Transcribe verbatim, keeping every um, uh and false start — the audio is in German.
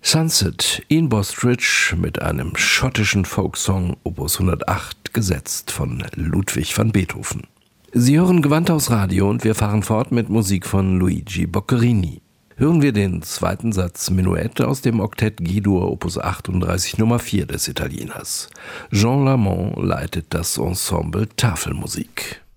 Sunset in Bostridge mit einem schottischen Folksong Opus hundertacht, gesetzt von Ludwig van Beethoven. Sie hören Gewandhaus Radio und wir fahren fort mit Musik von Luigi Boccherini. Hören wir den zweiten Satz Menuett aus dem Oktett G-Dur Opus achtunddreißig Nummer vier des Italieners. Jean Lamont leitet das Ensemble Tafelmusik.